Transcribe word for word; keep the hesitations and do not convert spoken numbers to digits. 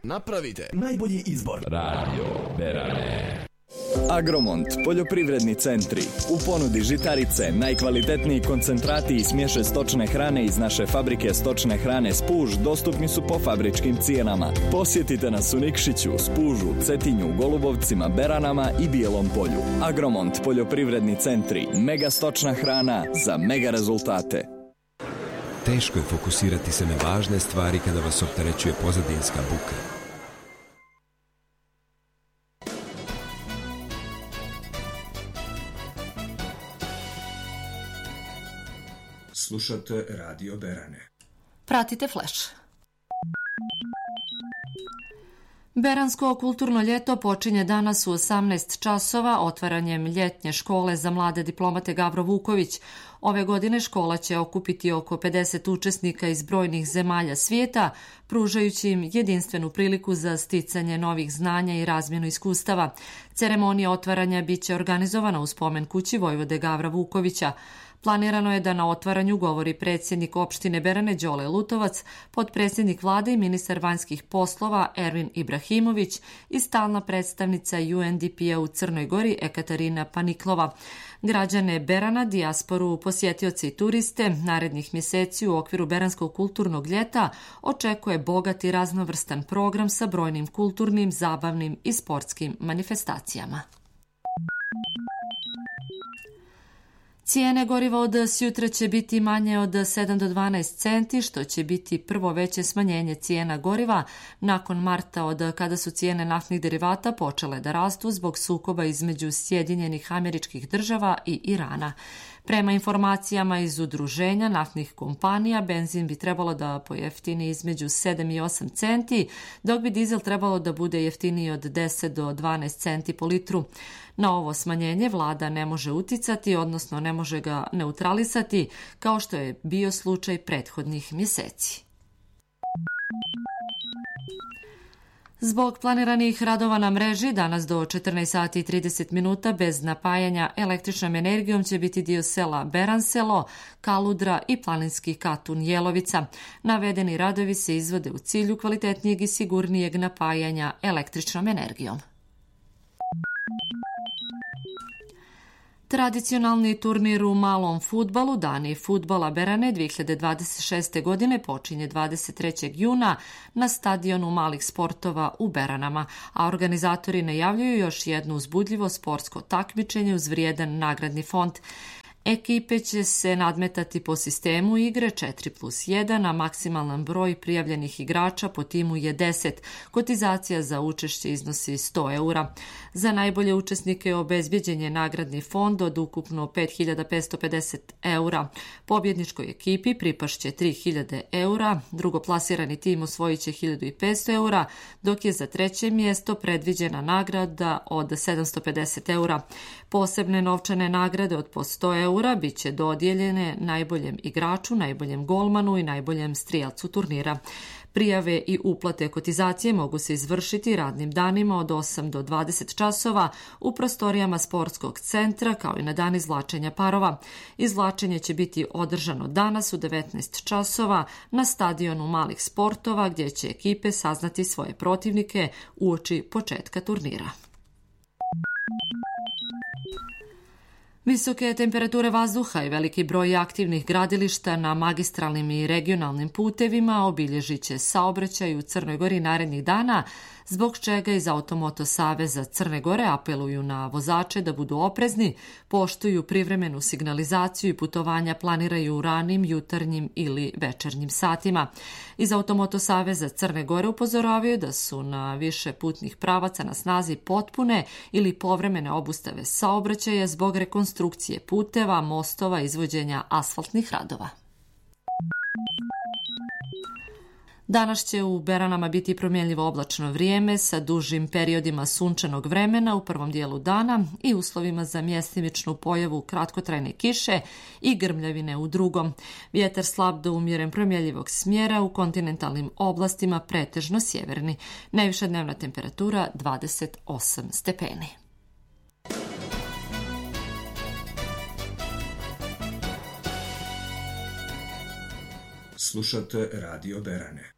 Napravite najbolji izbor. Radio Berane. Agromont, poljoprivredni centri. U ponudi žitarice, najkvalitetniji koncentrati i smješe stočne hrane iz naše fabrike stočne hrane Spuž dostupni su po fabričkim cijenama. Posjetite nas u Nikšiću, Spužu, Cetinju, Golubovcima, Beranama i Bijelom polju. Agromont, poljoprivredni centri. Mega stočna hrana za mega rezultate. Teško je fokusirati se na važne stvari kada vas opterećuje pozadinska buka. Slušate Radio Berane. Pratite Flash. Beransko kulturno ljeto počinje danas u osamnaest časova otvaranjem ljetnje škole za mlade diplomate Gavro Vuković. Ove godine škola će okupiti oko pedeset učesnika iz brojnih zemalja svijeta, pružajući im jedinstvenu priliku za sticanje novih znanja i razmjenu iskustava. Ceremonija otvaranja biće organizovana u spomen kući Vojvode Gavra Vukovića. Planirano je da na otvaranju govori predsjednik opštine Berane Đole Lutovac, potpredsjednik vlade i ministar vanjskih poslova Ervin Ibrahimović i stalna predstavnica U N D P-a u Crnoj Gori Ekaterina Paniklova. Građane Berana, dijasporu, posjetioci i turiste narednih mjeseci u okviru Beranskog kulturnog ljeta očekuje bogat i raznovrstan program sa brojnim kulturnim, zabavnim i sportskim manifestacijama. Cijene goriva od sjutra će biti manje od sedam do dvanaest centi, što će biti prvo veće smanjenje cijena goriva nakon marta, od kada su cijene naftnih derivata počele da rastu zbog sukoba između Sjedinjenih Američkih Država i Irana. Prema informacijama iz udruženja naftnih kompanija, benzin bi trebalo da pojeftini između sedam i osam centi, dok bi dizel trebalo da bude jeftiniji od deset do dvanaest centi po litru. Na ovo smanjenje vlada ne može uticati, odnosno ne može ga neutralisati, kao što je bio slučaj prethodnih mjeseci. Zbog planiranih radova na mreži, danas do četrnaest sati i trideset minuta bez napajanja električnom energijom će biti dio sela Beranselo, Kaludra i planinski Katun Jelovica. Navedeni radovi se izvode u cilju kvalitetnijeg i sigurnijeg napajanja električnom energijom. Tradicionalni turnir u malom fudbalu, Dani fudbala Berane dvije hiljade dvadeset šeste. godine počinje dvadeset trećeg juna na stadionu malih sportova u Beranama, a organizatori najavljuju još jedno uzbudljivo sportsko takmičenje uz vrijedan nagradni fond. Ekipe će se nadmetati po sistemu igre četiri plus jedan, a maksimalan broj prijavljenih igrača po timu je deset. Kotizacija za učešće iznosi sto eura. Za najbolje učesnike obezbjeđen je nagradni fond od ukupno pet hiljada petsto pedeset eura. Pobjedničkoj ekipi pripašće tri hiljade eura, drugoplasirani tim osvojit će hiljadu petsto eura, dok je za treće mjesto predviđena nagrada od sedamsto pedeset eura. Posebne novčane nagrade od po sto eura bit će dodijeljene najboljem igraču, najboljem golmanu i najboljem strijelcu turnira. Prijave i uplate kotizacije mogu se izvršiti radnim danima od osam do dvadeset časova u prostorijama sportskog centra, kao i na dan izvlačenja parova. Izvlačenje će biti održano danas u devetnaest časova na stadionu malih sportova, gdje će ekipe saznati svoje protivnike uoči početka turnira. Visoke temperature vazduha i veliki broj aktivnih gradilišta na magistralnim i regionalnim putevima obilježit će saobraćaj u Crnoj Gori narednih dana, zbog čega iz Automoto Saveza Crne Gore apeluju na vozače da budu oprezni, poštuju privremenu signalizaciju i putovanja planiraju u ranim, jutarnjim ili večernjim satima. Iz Automoto Saveza Crne Gore upozoravaju da su na više putnih pravaca na snazi potpune ili povremene obustave saobraćaja zbog rekonstrukcije puteva, mostova, izvođenja asfaltnih radova. Danas će u Beranama biti promjenljivo oblačno vrijeme sa dužim periodima sunčanog vremena u prvom dijelu dana i uslovima za mjestimičnu pojavu kratkotrajne kiše i grmljavine u drugom. Vjetar slab do umjeren promjenljivog smjera u kontinentalnim oblastima, pretežno sjeverni. Najviša dnevna temperatura dvadeset osam stepeni. Slušate Radio Berane.